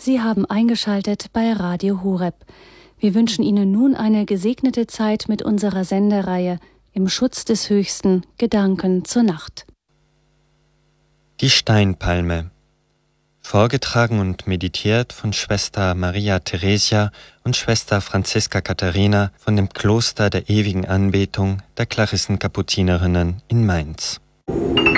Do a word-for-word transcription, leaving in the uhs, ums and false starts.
Sie haben eingeschaltet bei Radio Horeb. Wir wünschen Ihnen nun eine gesegnete Zeit mit unserer Sendereihe Im Schutz des Höchsten, Gedanken zur Nacht. Die Steinpalme. Vorgetragen und meditiert von Schwester Maria Theresia und Schwester Franziska Katharina von dem Kloster der ewigen Anbetung der Klarissenkapuzinerinnen in Mainz.